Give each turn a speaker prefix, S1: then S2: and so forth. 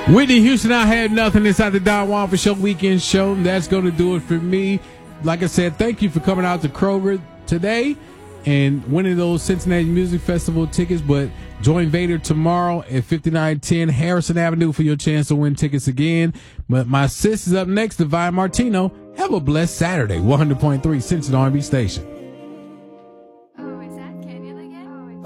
S1: Whitney Houston, I had nothing inside the Don Juan for Show weekend show. That's going to do it for me. Like I said, thank you for coming out to Kroger today and winning those Cincinnati Music Festival tickets. But join Vader tomorrow at 5910 Harrison Avenue for your chance to win tickets again. But my sis is up next, Divine Martino. Have a blessed Saturday. 100.3 Cincinnati R&B Station.